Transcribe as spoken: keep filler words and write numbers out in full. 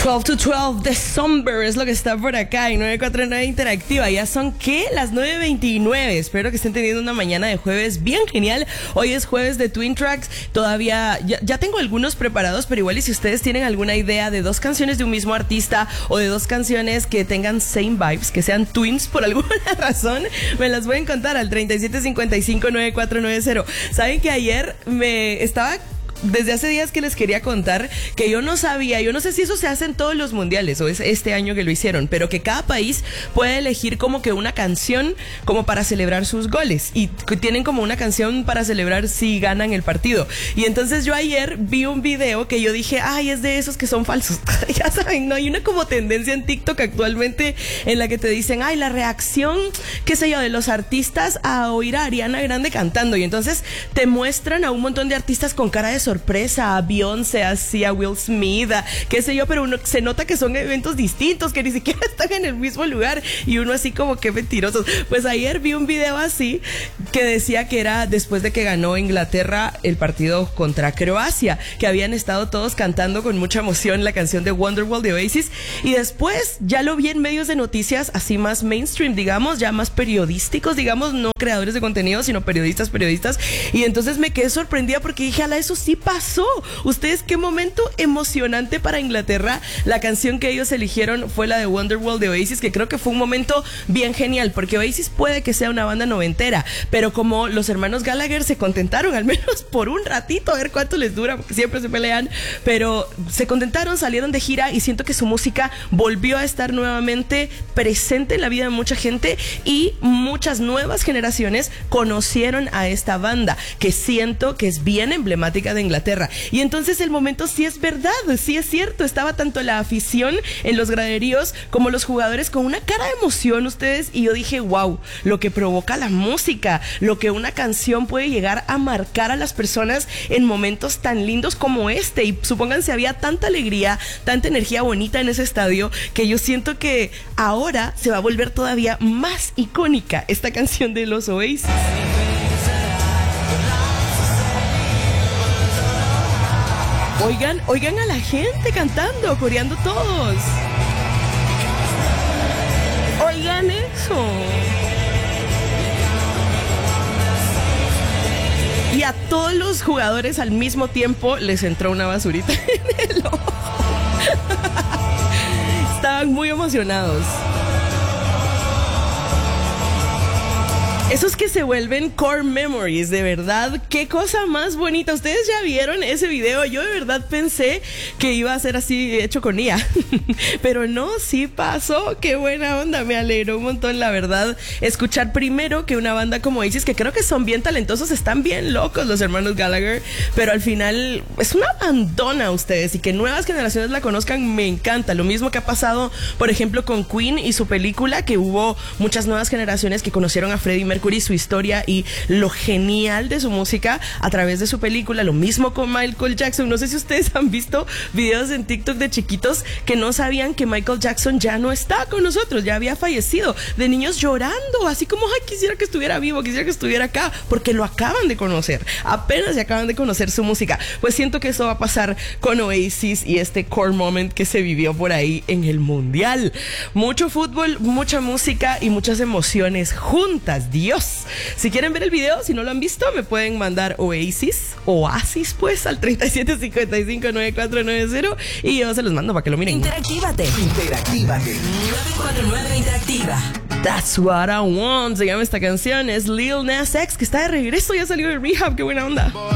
doce to doce, December es lo que está por acá en nueve cuatro nueve Interactiva. Ya son, ¿qué? Las nueve veintinueve. Espero que estén teniendo una mañana de jueves bien genial. Hoy es jueves de Twin Tracks. Todavía, ya, ya tengo algunos preparados, pero igual y si ustedes tienen alguna idea de dos canciones de un mismo artista o de dos canciones que tengan same vibes, que sean twins por alguna razón, me las pueden contar al treinta y siete cincuenta y cinco nueve cuatro nueve cero. Saben que ayer me estaba... Desde hace días que les quería contar que yo no sabía, yo no sé si eso se hace en todos los mundiales o es este año que lo hicieron, pero que cada país puede elegir como que una canción como para celebrar sus goles y tienen como una canción para celebrar si ganan el partido. Y entonces yo ayer vi un video que yo dije, ay, es de esos que son falsos. Ya saben, no hay una como tendencia en TikTok actualmente en la que te dicen, ay, la reacción, qué sé yo, de los artistas a oír a Ariana Grande cantando. Y entonces te muestran a un montón de artistas con cara de sorpresa, a Beyoncé, así a Will Smith, a, qué sé yo, pero uno se nota que son eventos distintos, que ni siquiera están en el mismo lugar y uno así como que mentirosos. Pues ayer vi un video así que decía que era después de que ganó Inglaterra el partido contra Croacia, que habían estado todos cantando con mucha emoción la canción de Wonderwall de Oasis, y después ya lo vi en medios de noticias así más mainstream, digamos, ya más periodísticos, digamos, no creadores de contenido, sino periodistas, periodistas, y entonces me quedé sorprendida porque dije, ala, eso sí pasó. Ustedes, qué momento emocionante para Inglaterra. La canción que ellos eligieron fue la de Wonderwall de Oasis, que creo que fue un momento bien genial, porque Oasis puede que sea una banda noventera, pero como los hermanos Gallagher se contentaron, al menos por un ratito, a ver cuánto les dura, porque siempre se pelean, pero se contentaron, salieron de gira y siento que su música volvió a estar nuevamente presente en la vida de mucha gente y muchas nuevas generaciones conocieron a esta banda, que siento que es bien emblemática de Inglaterra. Y entonces el momento sí es verdad, sí es cierto, estaba tanto la afición en los graderíos como los jugadores con una cara de emoción, ustedes, y yo dije, wow, lo que provoca la música, lo que una canción puede llegar a marcar a las personas en momentos tan lindos como este. Y supónganse, había tanta alegría, tanta energía bonita en ese estadio, que yo siento que ahora se va a volver todavía más icónica esta canción de los Oasis. Oigan, oigan a la gente cantando, coreando todos. Oigan eso. Y a todos los jugadores al mismo tiempo les entró una basurita en el ojo. Estaban muy emocionados. Esos que se vuelven core memories, de verdad, qué cosa más bonita. Ustedes ya vieron ese video, yo de verdad pensé que iba a ser así hecho con I A, pero no, sí pasó, qué buena onda, me alegró un montón, la verdad, escuchar primero que una banda como Oasis, que creo que son bien talentosos, están bien locos los hermanos Gallagher, pero al final es una bandona ustedes, y que nuevas generaciones la conozcan, me encanta. Lo mismo que ha pasado, por ejemplo, con Queen y su película, que hubo muchas nuevas generaciones que conocieron a Freddie Mercury, su historia y lo genial de su música a través de su película. Lo mismo con Michael Jackson. No sé si ustedes han visto videos en TikTok de chiquitos que no sabían que Michael Jackson ya no está con nosotros, ya había fallecido, de niños llorando, así como, ay, quisiera que estuviera vivo, quisiera que estuviera acá, porque lo acaban de conocer, apenas se acaban de conocer su música. Pues siento que eso va a pasar con Oasis y este core moment que se vivió por ahí en el Mundial. Mucho fútbol, mucha música y muchas emociones juntas. Dios. Si quieren ver el video, si no lo han visto, me pueden mandar Oasis, Oasis pues, al treinta y siete cincuenta y cinco nueve cuatro nueve cero y yo se los mando para que lo miren. Interactívate. Interactívate. nueve cuatro nueve Interactiva. That's what I want. Se llama esta canción. Es Lil Nas X, que está de regreso, ya salió de rehab. Qué buena onda.